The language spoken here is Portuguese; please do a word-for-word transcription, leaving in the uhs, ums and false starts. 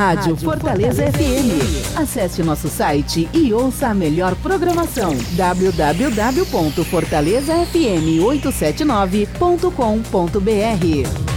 Rádio Fortaleza F M. Acesse nosso site e ouça a melhor programação. w w w ponto fortaleza f m oito sete nove ponto com ponto b r.